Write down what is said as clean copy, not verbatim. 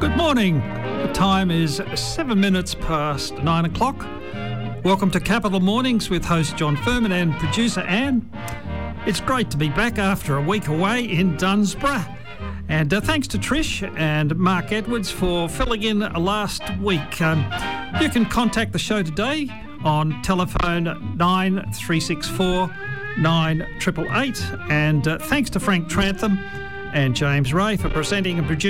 Good morning. The time is 7 minutes past 9 o'clock. Welcome to Capital Mornings with host John Furman and producer Anne. It's great to be back after a week away in Dunsborough. And thanks to Trish and Mark Edwards for filling in last week. You can contact the show today on telephone 9364 9888. And thanks to Frank Trantham and James Ray for presenting and producing